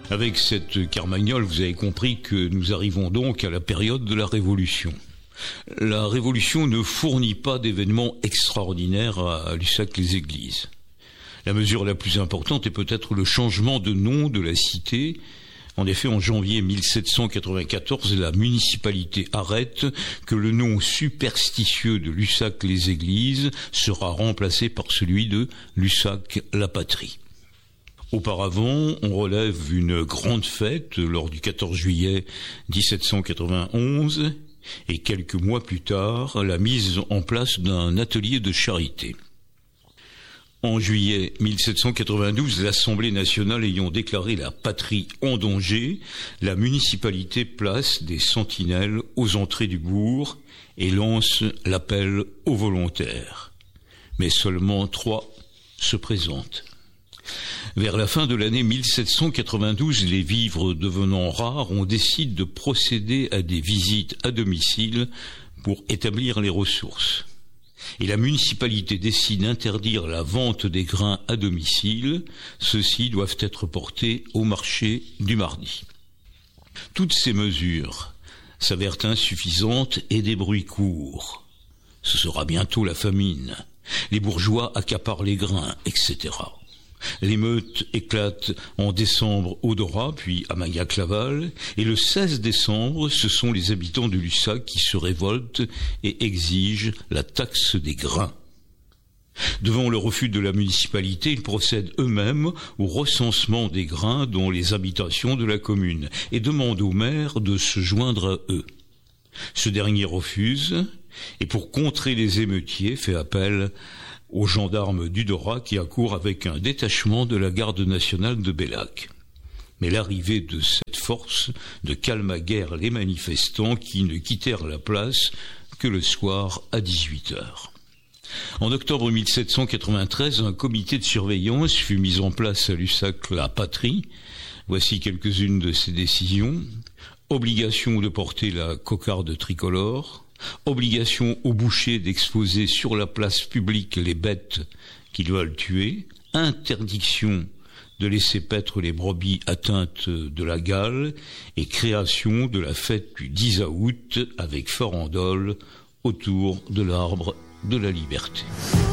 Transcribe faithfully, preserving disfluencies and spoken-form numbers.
Avec cette Carmagnole, vous avez compris que nous arrivons donc à la période de la Révolution. La Révolution ne fournit pas d'événements extraordinaires à Lussac-les-Églises. La mesure la plus importante est peut-être le changement de nom de la cité. En effet, en janvier mille sept cent quatre-vingt-quatorze, la municipalité arrête que le nom superstitieux de Lussac-les-Églises sera remplacé par celui de Lussac-la-Patrie. Auparavant, on relève une grande fête lors du quatorze juillet dix-sept cent quatre-vingt-onze et quelques mois plus tard, la mise en place d'un atelier de charité. En juillet mille sept cent quatre-vingt-douze, l'Assemblée nationale ayant déclaré la patrie en danger, la municipalité place des sentinelles aux entrées du bourg et lance l'appel aux volontaires. Mais seulement trois se présentent. Vers la fin de l'année mille sept cent quatre-vingt-douze, les vivres devenant rares, on décide de procéder à des visites à domicile pour établir les ressources. Et la municipalité décide d'interdire la vente des grains à domicile. Ceux-ci doivent être portés au marché du mardi. Toutes ces mesures s'avèrent insuffisantes et des bruits courent. Ce sera bientôt la famine. Les bourgeois accaparent les grains, et cetera. L'émeute éclate en décembre au Dorat, puis à Magnac-Laval, et le seize décembre, ce sont les habitants de Lussac qui se révoltent et exigent la taxe des grains. Devant le refus de la municipalité, ils procèdent eux-mêmes au recensement des grains dans les habitations de la commune et demandent au maire de se joindre à eux. Ce dernier refuse, et pour contrer les émeutiers, fait appel aux gendarmes du Dorat qui accourent avec un détachement de la garde nationale de Bellac. Mais l'arrivée de cette force ne calma guère les manifestants qui ne quittèrent la place que le soir à dix-huit heures. En octobre mille sept cent quatre-vingt-treize, un comité de surveillance fut mis en place à Lussac-la-Patrie. Voici quelques-unes de ces décisions. Obligation de porter la cocarde tricolore. Obligation aux bouchers d'exposer sur la place publique les bêtes qu'ils veulent tuer, interdiction de laisser paître les brebis atteintes de la gale et création de la fête du dix août avec farandole autour de l'arbre de la liberté.